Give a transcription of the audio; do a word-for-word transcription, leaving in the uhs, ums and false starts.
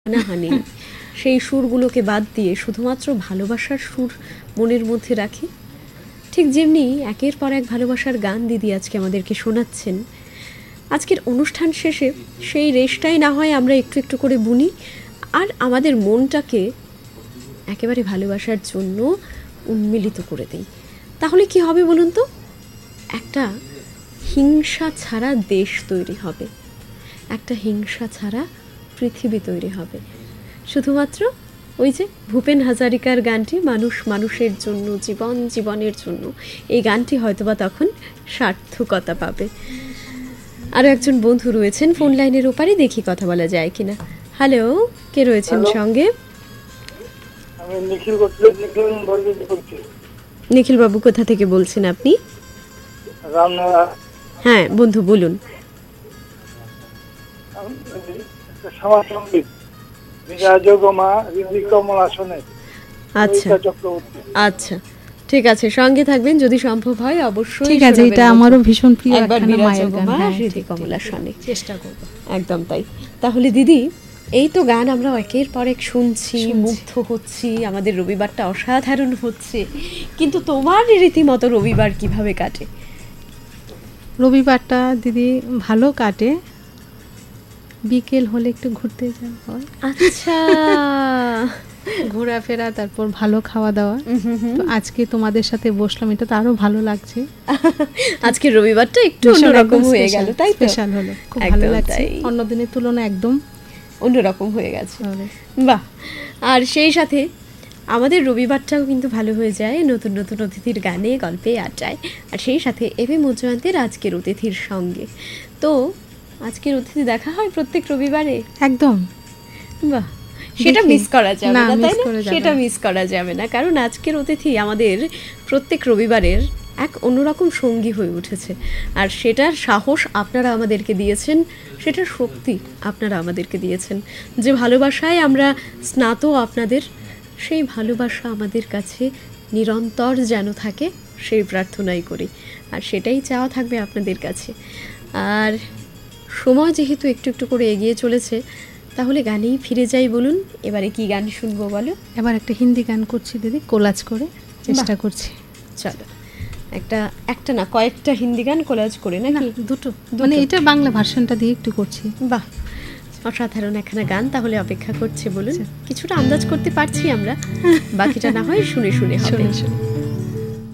হানাহানি সেই সুরগুলোকে বাদ দিয়ে শুধুমাত্র ভালোবাসার সুর মনের মধ্যে রাখি। ঠিক যেমনি একের পর এক ভালোবাসার গান দিদি আজকে আমাদেরকে শোনাচ্ছেন। আজকের অনুষ্ঠান শেষে সেই রেশটাই না হয় আমরা একটু একটু করে বুনি আর আমাদের মনটাকে একেবারে ভালোবাসার জন্য উন্মিলিত করে দিই। তাহলে কি হবে বলুন তো? একটা হিংসা ছাড়া দেশ তৈরি হবে, একটা হিংসা ছাড়া পৃথিবী তৈরি হবে। শুধুমাত্র ওই যে ভূপেন হাজারিকার গানটি মানুষ মানুষের জন্য, জীবন জীবনের জন্য, এই গানটি হয়তোবা তখন সার্থকতা পাবে। আরও একজন বন্ধু রয়েছেন ফোন লাইনের ওপারে, দেখি কথা বলা যায় কিনা। হ্যালো, কে রয়েছেন সঙ্গে? আমি নিখিল বলছি। নিখিল বাবু, কোথা থেকে বলছেন আপনি? রামনগর। হ্যাঁ বন্ধু বলুন। আচ্ছা আচ্ছা, ঠিক আছে, সঙ্গে থাকবেন যদি সম্ভব হয় অবশ্যই। ঠিক আছে, এটা আমারও ভীষণ প্রিয় একবার মায়ের গান, হৃদি কমলা শোনে, চেষ্টা করব। একদম তাই। তাহলে দিদি, এই তো গান আমরা একের পর এক শুনছি, মুগ্ধ হচ্ছি, আমাদের রবিবারটা অসাধারণ হচ্ছে, কিন্তু তোমার রীতিমতো রবিবার কিভাবে কাটে? রবিবারটা দিদি ভালো কাটে, বিকেল হলে একটু ঘুরতে যাওয়া হয়। আচ্ছা, ঘোরাফেরা, তারপর ভালো খাওয়া দাওয়া। তো আজকে তোমাদের সাথে বসলাম, এটা তো আরো ভালো লাগছে। আজকে রবিবারটা একটু অন্যরকম হয়ে গেল, তাই তো? স্পেশাল হলো, খুব ভালো লাগছে, অন্য দিনের তুলনায় একদম অন্যরকম হয়ে গেছে। বাহ। আর সেই সাথে আমাদের রবিবারটাও কিন্তু ভালো হয়ে যায় নতুন নতুন অতিথির গানে, গল্পে, আড্ডায়, আর সেই সাথে এভি মজুয়ান্তের আজকের অতিথির সঙ্গে। তো আজকের অতিথি দেখা হয় প্রত্যেক রবিবারে একদম। বাহ, সেটা মিস করা যাবে না, তাই না? সেটা মিস করা যাবে না, কারণ আজকের অতিথি আমাদের প্রত্যেক রবিবারের এক অন্যরকম সঙ্গী হয়ে উঠেছে। আর সেটার সাহস আপনারা আমাদেরকে দিয়েছেন, সেটার শক্তি আপনারা আমাদেরকে দিয়েছেন। যে ভালোবাসায় আমরা স্নাত আপনাদের, সেই ভালোবাসা আমাদের কাছে নিরন্তর যেন থাকে, সেই প্রার্থনাই করি, আর সেটাই চাওয়া থাকবে আপনাদের কাছে। আর সময় যেহেতু একটু একটু করে এগিয়ে চলেছে, তাহলে গানেই ফিরে যাই। বলুন, এবারে কি গান শুনবো বলো? এবার একটা হিন্দি গান করছি দিদি, কোলাজ করে চেষ্টা করছি। চলো, একটা একটা না কয়েকটা হিন্দি গান কোলাজ করে, নাকি দুটো, মানে এটা বাংলা ভার্সনটা দিয়ে একটু করছি। বাহ, অসাধারণ একখানা গান। তাহলে অপেক্ষা করছে, বলুন। কিছুটা আন্দাজ করতে পারছি আমরা, বাকিটা না হয় শুনে শুনে হবে।